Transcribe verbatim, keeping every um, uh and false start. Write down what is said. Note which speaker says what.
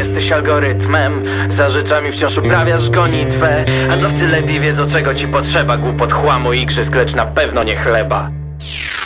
Speaker 1: jesteś algorytmem. Za rzeczami wciąż uprawiasz gonitwę. Handlowcy lepiej wiedzą, czego ci potrzeba. Głupot, chłamu i igrzysk, lecz na pewno nie chleba.